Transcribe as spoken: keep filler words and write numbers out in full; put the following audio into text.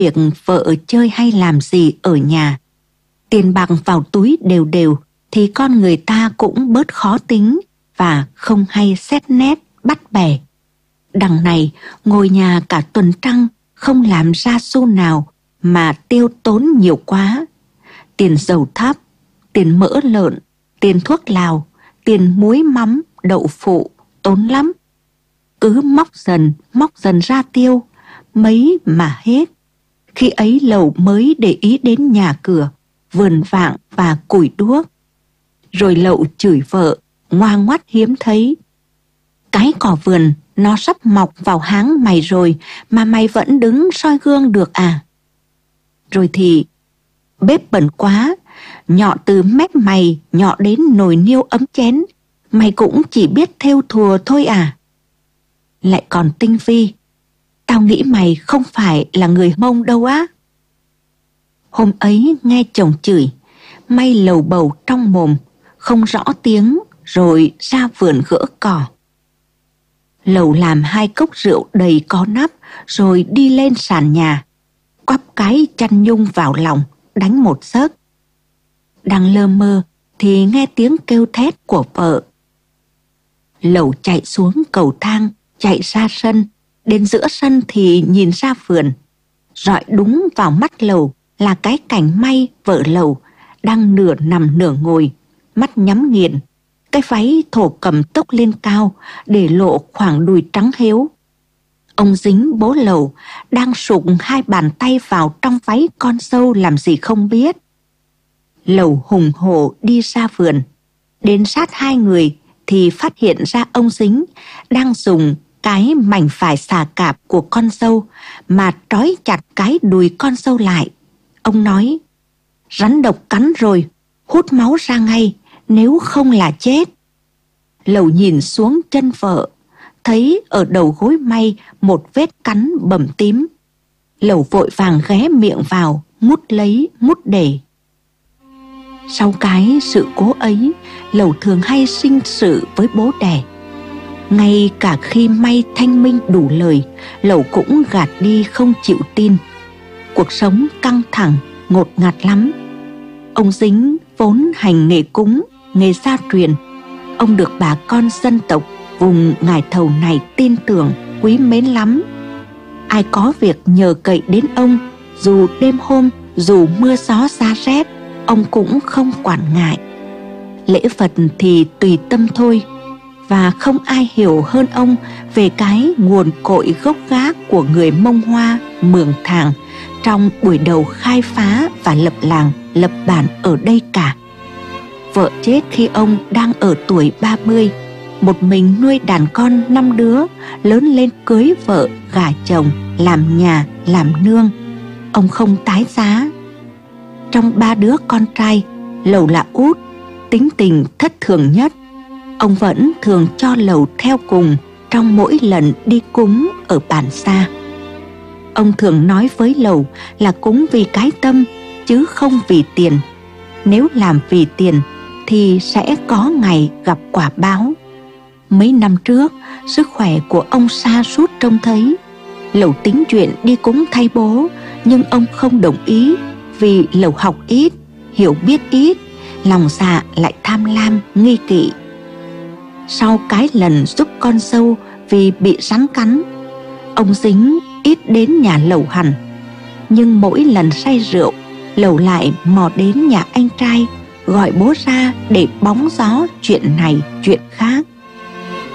việc vợ chơi hay làm gì ở nhà. Tiền bạc vào túi đều đều thì con người ta cũng bớt khó tính và không hay xét nét bắt bẻ. Đằng này ngồi nhà cả tuần trăng không làm ra xu nào mà tiêu tốn nhiều quá. Tiền dầu thắp, tiền mỡ lợn, tiền thuốc lào, tiền muối mắm, đậu phụ, tốn lắm. Cứ móc dần, móc dần ra tiêu, mấy mà hết. Khi ấy Lầu mới để ý đến nhà cửa, vườn vạng và củi đuốc. Rồi Lầu chửi vợ, ngoa ngoắt hiếm thấy. Cái cỏ vườn nó sắp mọc vào háng mày rồi mà mày vẫn đứng soi gương được à? Rồi thì bếp bẩn quá, nhọ từ mép mày nhọ đến nồi niêu ấm chén, mày cũng chỉ biết thêu thùa thôi à? Lại còn tinh vi, tao nghĩ mày không phải là người Mông đâu á. Hôm ấy nghe chồng chửi, may lầu bầu trong mồm, không rõ tiếng rồi ra vườn gỡ cỏ. Lầu làm hai cốc rượu đầy có nắp rồi đi lên sàn nhà, quắp cái chăn nhung vào lòng, đánh một giấc. Đang lơ mơ thì nghe tiếng kêu thét của vợ. Lầu chạy xuống cầu thang, chạy ra sân, đến giữa sân thì nhìn ra vườn. Rọi đúng vào mắt Lầu là cái cảnh may vợ Lầu đang nửa nằm nửa ngồi, mắt nhắm nghiền, cái váy thổ cầm tốc lên cao để lộ khoảng đùi trắng héo. Ông Dính bố Lầu đang sụp hai bàn tay vào trong váy con dâu làm gì không biết. Lầu hùng hổ đi ra vườn, đến sát hai người thì phát hiện ra ông Dính đang dùng cái mảnh vải xà cạp của con dâu mà trói chặt cái đùi con dâu lại. Ông nói, rắn độc cắn rồi, hút máu ra ngay, nếu không là chết. Lầu nhìn xuống chân vợ, thấy ở đầu gối may một vết cắn bầm tím. Lầu vội vàng ghé miệng vào, mút lấy, mút để. Sau cái sự cố ấy, Lầu thường hay sinh sự với bố đẻ. Ngay cả khi may thanh minh đủ lời, Lầu cũng gạt đi không chịu tin. Cuộc sống căng thẳng, ngột ngạt lắm. Ông Dính vốn hành nghề cúng, nghề gia truyền. Ông được bà con dân tộc vùng Ngải Thầu này tin tưởng, quý mến lắm. Ai có việc nhờ cậy đến ông, dù đêm hôm, dù mưa gió giá rét, ông cũng không quản ngại. Lễ Phật thì tùy tâm thôi, và không ai hiểu hơn ông về cái nguồn cội gốc gác của người Mông Hoa, Mường Thàng trong buổi đầu khai phá và lập làng, lập bản ở đây cả. Vợ chết khi ông đang ở tuổi ba mươi, một mình nuôi đàn con năm đứa, lớn lên cưới vợ, gả chồng, làm nhà, làm nương. Ông không tái giá. Trong ba đứa con trai, Lầu là út, tính tình thất thường nhất. Ông vẫn thường cho Lầu theo cùng trong mỗi lần đi cúng ở bản xa. Ông thường nói với Lầu là cúng vì cái tâm chứ không vì tiền. Nếu làm vì tiền thì sẽ có ngày gặp quả báo. Mấy năm trước, sức khỏe của ông sa sút trông thấy. Lầu tính chuyện đi cúng thay bố, nhưng ông không đồng ý vì Lầu học ít, hiểu biết ít, lòng dạ lại tham lam, nghi kỵ. Sau cái lần giúp con dâu vì bị rắn cắn, ông Dính ít đến nhà Lầu hẳn. Nhưng mỗi lần say rượu, Lầu lại mò đến nhà anh trai, gọi bố ra để bóng gió chuyện này chuyện khác.